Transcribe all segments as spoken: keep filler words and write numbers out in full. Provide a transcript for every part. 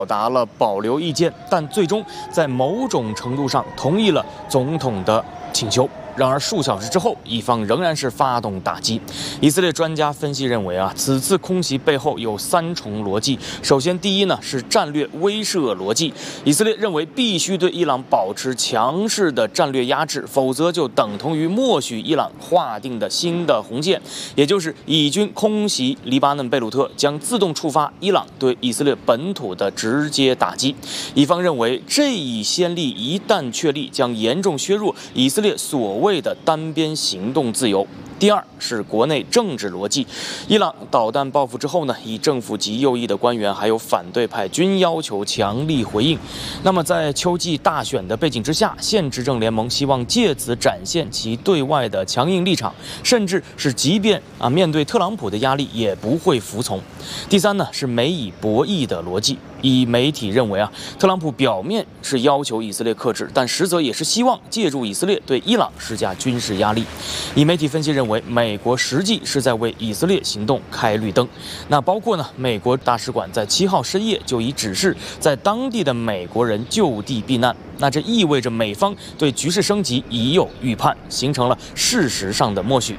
表达了保留意见，但最终在某种程度上同意了总统的请求。然而数小时之后，以方仍然是发动打击。以色列专家分析认为啊，此次空袭背后有三重逻辑。首先，第一呢是战略威慑逻辑，以色列认为必须对伊朗保持强势的战略压制，否则就等同于默许伊朗划定的新的红线，也就是以军空袭黎巴嫩贝鲁特将自动触发伊朗对以色列本土的直接打击。以方认为，这一先例一旦确立，将严重削弱以色列所谓的单边行动自由。第二是国内政治逻辑，伊朗导弹报复之后呢，以政府及右翼的官员还有反对派均要求强力回应。那么在秋季大选的背景之下，现执政联盟希望借此展现其对外的强硬立场，甚至是即便啊面对特朗普的压力也不会服从。第三呢是美以博弈的逻辑，以媒体认为啊，特朗普表面是要求以色列克制，但实则也是希望借助以色列对伊朗施加军事压力。以媒体分析认为，美国实际是在为以色列行动开绿灯。那包括呢，美国大使馆在七号深夜就已指示在当地的美国人就地避难。那这意味着美方对局势升级已有预判，形成了事实上的默许。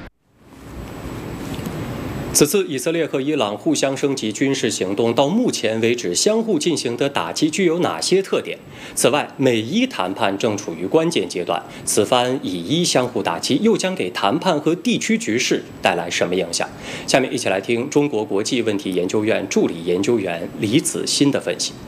此次以色列和伊朗互相升级军事行动，到目前为止相互进行的打击具有哪些特点？此外，美伊谈判正处于关键阶段，此番以伊相互打击又将给谈判和地区局势带来什么影响？下面一起来听中国国际问题研究院助理研究员李子欣的分析。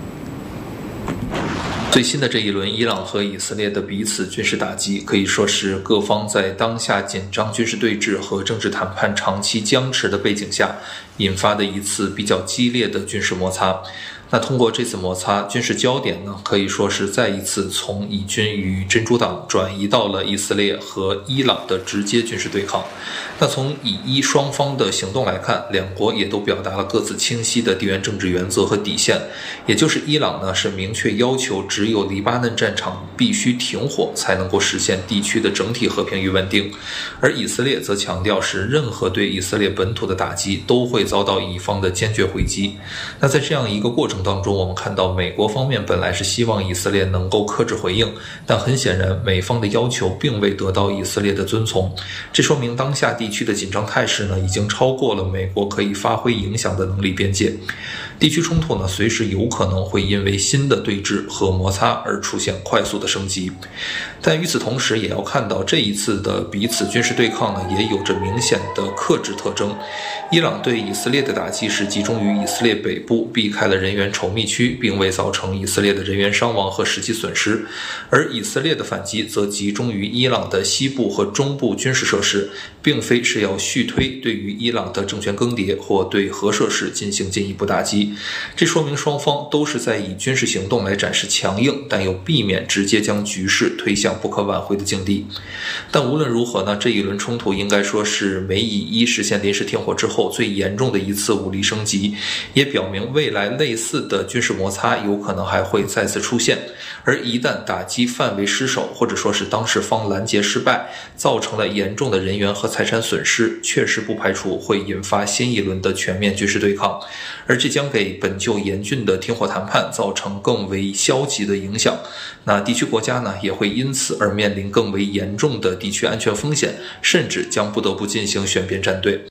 最新的这一轮伊朗和以色列的彼此军事打击，可以说是各方在当下紧张军事对峙和政治谈判长期僵持的背景下引发的一次比较激烈的军事摩擦。那通过这次摩擦，军事焦点呢，可以说是再一次从以军与真主党转移到了以色列和伊朗的直接军事对抗。那从以伊双方的行动来看，两国也都表达了各自清晰的地缘政治原则和底线，也就是伊朗呢是明确要求只有黎巴嫩战场必须停火才能够实现地区的整体和平与稳定，而以色列则强调是任何对以色列本土的打击都会遭到以方的坚决回击。那在这样一个过程当中，我们看到美国方面本来是希望以色列能够克制回应，但很显然美方的要求并未得到以色列的遵从，这说明当下地区的紧张态势呢已经超过了美国可以发挥影响的能力边界。地区冲突呢随时有可能会因为新的对峙和摩擦而出现快速的升级。但与此同时也要看到，这一次的彼此军事对抗呢也有着明显的克制特征。伊朗对以色列的打击是集中于以色列北部，避开了人员稠密区，并未造成以色列的人员伤亡和实际损失，而以色列的反击则集中于伊朗的西部和中部军事设施，并非是要续推对于伊朗的政权更迭或对核设施进行进一步打击。这说明双方都是在以军事行动来展示强硬，但又避免直接将局势推向不可挽回的境地。但无论如何呢，这一轮冲突应该说是美以伊实现临时停火之后最严重的一次武力升级，也表明未来类似的军事摩擦有可能还会再次出现。而一旦打击范围失守，或者说是当事方拦截失败，造成了严重的人员和财产损失，确实不排除会引发新一轮的全面军事对抗，而这将给本就严峻的停火谈判造成更为消极的影响。那地区国家呢，也会因此而面临更为严重的地区安全风险，甚至将不得不进行选边站队。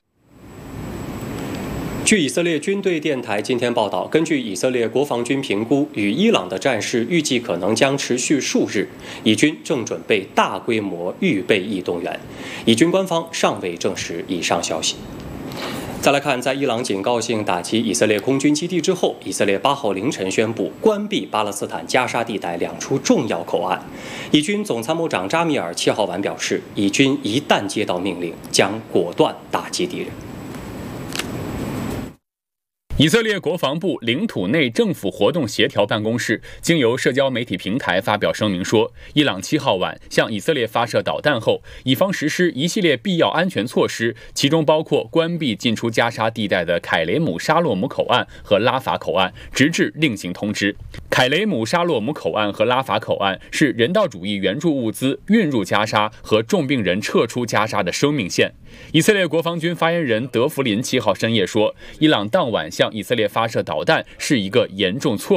据以色列军队电台今天报道，根据以色列国防军评估，与伊朗的战事预计可能将持续数日，以军正准备大规模预备役动员。以军官方尚未证实以上消息。再来看，在伊朗警告性打击以色列空军基地之后，以色列八号凌晨宣布关闭巴勒斯坦加沙地带两处重要口岸。以军总参谋长扎米尔七号晚表示，以军一旦接到命令，将果断打击敌人。 以色列国防部领土内政府活动协调办公室经由社交媒体平台发表声明说，伊朗七号晚向以色列发射导弹后，以方实施一系列必要安全措施，其中包括关闭进出加沙地带的凯雷姆沙洛姆口岸和拉法口岸，直至另行通知。 凯雷姆沙洛姆口岸和拉法口岸是人道主义援助物资运入加沙和重病人撤出加沙的生命线。以色列国防军发言人德弗林七号深夜说，伊朗当晚向以色列发射导弹是一个严重错误。